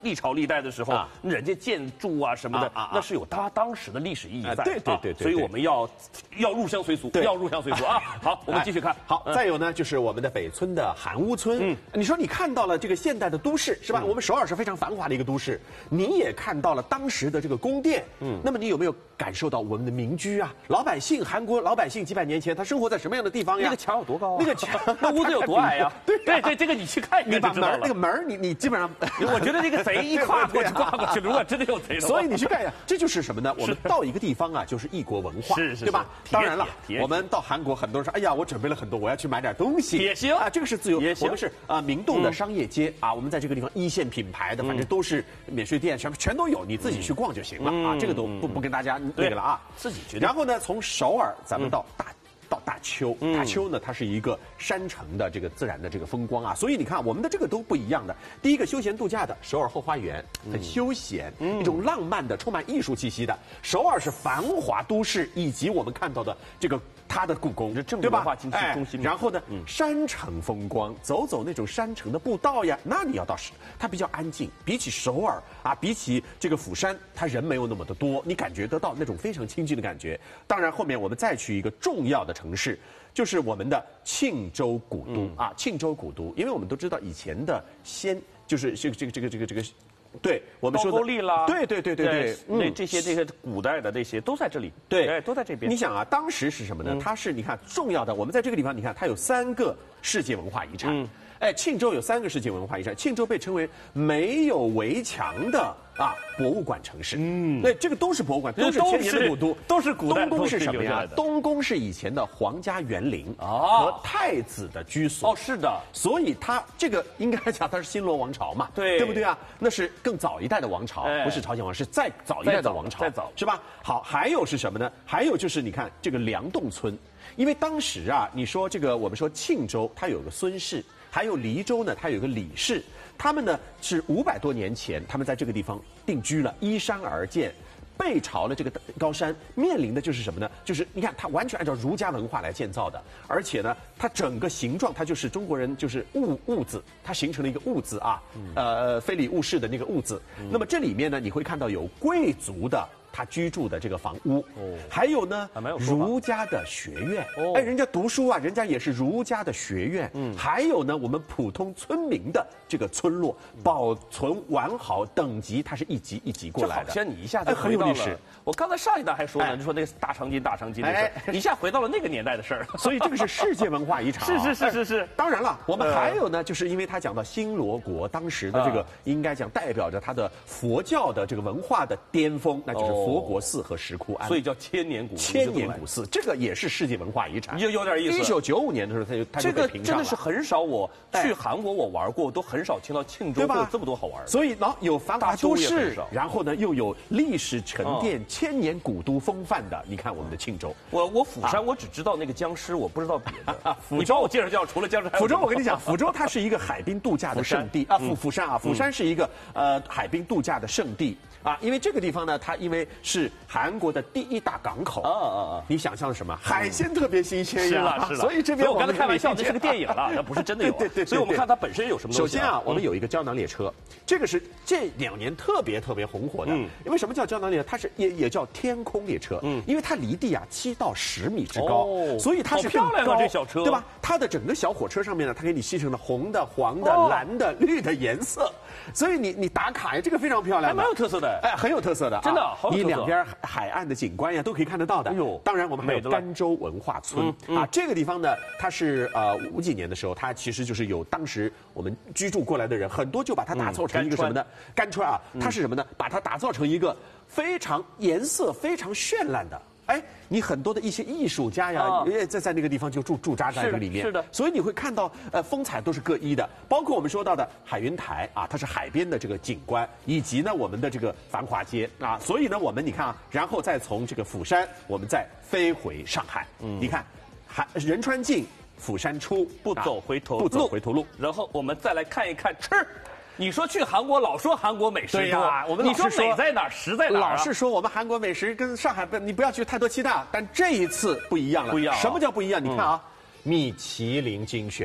历朝历代的时候，人家建筑啊什么的，那是有它当时的历史意义在。 对， 所以我们要入乡随俗，要入乡随俗啊！好，我们继续看。 好，再有呢，就是我们的北村的韩屋村。你说你看到了这个现代的都市是吧？我们首尔是非常繁华的一个都市，你也看到了当时的这个宫殿。那么你有没有感受到我们的民居啊？老百姓，韩国老百姓几百年前他生活在什么样的地方呀？ 那个墙有多高啊？ 那个墙， 那屋子有多矮呀？对，这个你去看一看就知道了。 那个门你基本上， 我觉得这个贼一跨过去，跨过去，如果真的有贼的话， 所以你去看一下，这就是什么呢？我们到一个地方啊，就是异国文化，对吧？当然了，我们到韩国，很多人说，哎呀，我准备了很多，我要去买点东西， 也行啊，这个是自由， 也行。 我们是明洞的商业街啊，我们在这个地方一线品牌的，反正都是免税店，全都有，你自己去逛就行了啊，这个都不跟大家那个了啊， 自己决定。 然后呢，从首尔咱们到大邱，大邱呢，它是一个山城的这个自然的这个风光啊，所以你看我们的这个都不一样的。第一个休闲度假的首尔后花园，很休闲，一种浪漫的、充满艺术气息的。首尔是繁华都市，以及我们看到的这个它的故宫，对吧？ 文化经济中心。 然后呢，山城风光，走那种山城的步道呀，那你要到它比较安静，比起首尔啊，比起这个釜山，它人没有那么的多，你感觉得到那种非常亲近的感觉。当然，后面我们再去一个重要的城市，就是我们的庆州古都啊，庆州古都，因为我们都知道以前的就是这个。对我们说的高句丽啦， 对， 这些古代的那些都在这里， 对， 都在这边。 你想啊，当时是什么呢？它是你看重要的，我们在这个地方，你看它有3个世界文化遗产。庆州有3个世界文化遗产，庆州被称为没有围墙的博物馆城市。那这个都是博物馆，都是千年的古都， 都是古代。 东宫是什么呀？东宫是以前的皇家园林和太子的居所。 是的。 所以它这个应该讲它是新罗王朝嘛，对不对啊？那是更早一代的王朝，不是朝鲜王，是再早一代的王朝， 再早是吧？好，还有是什么呢？还有就是你看这个梁洞村，因为当时啊，你说这个我们说庆州它有个孙氏。还有黎州呢，它有个李氏，他们呢是500多年前，他们在这个地方定居了，依山而建，背朝了这个高山，面临的就是什么呢？就是你看，它完全按照儒家文化来建造的，而且呢，它整个形状，它就是中国人就是物字，它形成了一个物字啊，非礼勿视的那个物字。那么这里面呢，你会看到有贵族的。他居住的这个房屋，还有呢，儒家的学院，人家读书啊，人家也是儒家的学院，还有呢，我们普通村民的这个村落，保存完好，等级它是一级一级过来的。 好像你一下子很有历史。 我刚才上一档还说呢，你说那个大长今的事儿，一下回到了那个年代的事儿。 所以这个是世界文化遗产。 是。 当然了，我们还有呢，就是因为他讲到新罗国当时的这个，应该讲代表着他的佛教的这个文化的巅峰，那就是。佛国寺和石窟庵， 所以叫千年古寺，这个也是世界文化遗产， 有点意思。 1995年的时候，它就被评上了。 这个真的是很少，我去韩国我玩过，都很少听到庆州会有这么多好玩的。 所以呢，有繁华都市，然后呢又有历史沉淀、千年古都风范的。你看我们的庆州， 我釜山我只知道那个僵尸，我不知道别的。你帮我介绍除了僵尸， 釜州我跟你讲，釜州它是一个海滨度假的圣地啊，釜山啊，釜山是一个海滨度假的圣地。因为这个地方呢，它因为是韩国的第1大港口你想象的什么？海鲜特别新鲜呀， 是了。 所以这边我刚才开玩笑，这是个电影了，那不是真的有。 对。 所以我们看它本身有什么东西。 首先我们有一个胶囊列车，这个是这2年特别红火的。因为什么叫胶囊列车？它是也叫天空列车。因为它离地7到10米之高，所以它是更高。好漂亮啊，这小车， 对吧？它的整个小火车上面呢，它给你漆成了红的、黄的、蓝的、绿的颜色，所以你打卡呀，这个非常漂亮， 还蛮有特色的。 很有特色的， 真的， 你2边海岸的景观呀都可以看得到的。当然我们还有甘州文化村这个地方呢，它是50几年的时候，它其实就是有当时我们居住过来的人很多就把它打造成一个什么呢？甘川它是什么呢？把它打造成一个非常颜色非常绚烂的。你很多的一些艺术家呀，在那个地方就驻扎在这个里面， 是的， 所以你会看到风采都是各异的，包括我们说到的海云台它是海边的这个景观，以及呢我们的这个繁华街所以呢我们你看然后再从这个釜山我们再飞回上海，你看仁川进，釜山出， 不走回头路，然后我们再来看一看吃。你说去韩国老说韩国美食多， 对呀，我们你说美在哪儿，实在哪儿？ 老是说我们韩国美食跟上海你不要去太多期待，但这一次不一样了。 不一样。 什么叫不一样？你看米其林精选，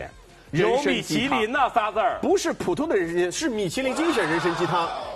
人参有米鸡汤其林那仨字儿。 不是普通的人参，是米其林精选人参鸡汤。